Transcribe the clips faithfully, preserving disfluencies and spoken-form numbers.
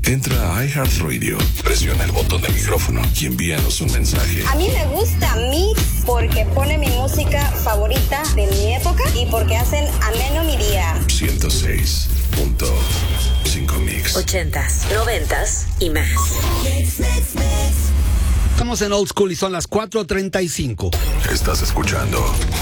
Entra a iHeartRadio, presiona el botón de micrófono y envíanos un mensaje. A mí me gusta Mix porque pone mi música favorita de mi época y porque hacen ameno mi día. ciento seis punto cinco Mix. Ochentas, noventas y más. Estamos en Old School y son las cuatro treinta y cinco. Estás escuchando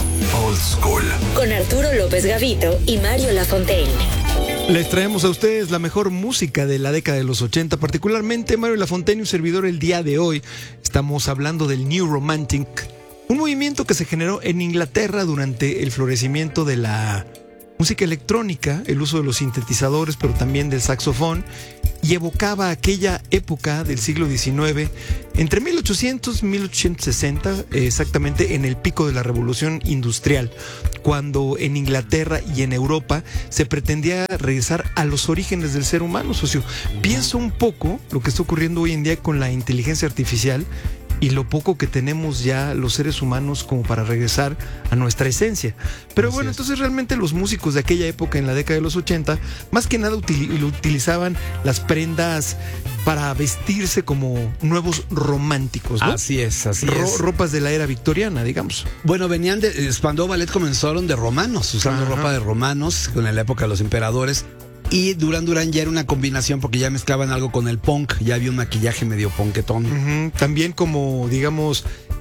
Old School Con Arturo López Gavito y Mario Lafontaine. Les traemos a ustedes la mejor música de la década de los ochenta, particularmente Mario Lafontaine, un servidor el día de hoy. Estamos hablando del New Romantic, un movimiento que se generó en Inglaterra durante el florecimiento de la música electrónica, el uso de los sintetizadores, pero también del saxofón, y evocaba aquella época del siglo diecinueve, entre mil ochocientos y mil ochocientos sesenta, exactamente en el pico de la revolución industrial, cuando en Inglaterra y en Europa se pretendía regresar a los orígenes del ser humano, socio. Pienso un poco lo que está ocurriendo hoy en día con la inteligencia artificial y lo poco que tenemos ya los seres humanos como para regresar a nuestra esencia. Pero bueno, entonces realmente los músicos de aquella época, en la década de los ochenta, más que nada util- utilizaban las prendas para vestirse como nuevos románticos, ¿no? Así es, así Ro- es. ropas de la era victoriana, digamos. Bueno, venían de Spandau Ballet, comenzaron de romanos, usando Ajá. ropa de romanos, con la época de los emperadores. Y Duran Duran ya era una combinación porque ya mezclaban algo con el punk, ya había un maquillaje medio punketón. Ujú, también como, digamos,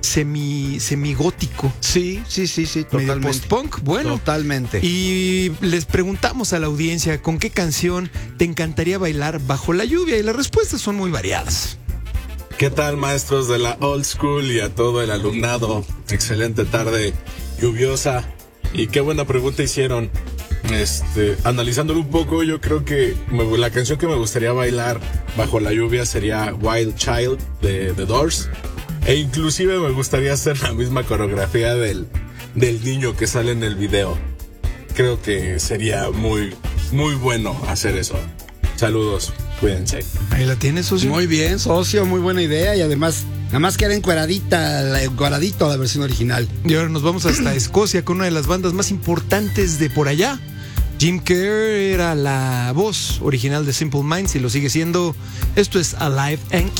semi semigótico. Sí, sí, sí, sí, Medio totalmente. post-punk, bueno. Totalmente. Y les preguntamos a la audiencia con qué canción te encantaría bailar bajo la lluvia, y las respuestas son muy variadas. ¿Qué tal, maestros de la Old School y a todo el alumnado? Excelente tarde lluviosa. Y qué buena pregunta hicieron. Este, analizándolo un poco, yo creo que me- la canción que me gustaría bailar bajo la lluvia sería Wild Child de The Doors. E inclusive me gustaría hacer la misma coreografía del, del niño que sale en el video. Creo que sería muy, muy bueno hacer eso. Saludos, cuídense. Ahí la tienes, socio. Muy bien, socio, muy buena idea. Y además, nada más que era encueradita, la- encueradito la versión original. Y ahora nos vamos hasta Escocia con una de las bandas más importantes de por allá. Jim Kerr era la voz original de Simple Minds y lo sigue siendo. Esto es Alive and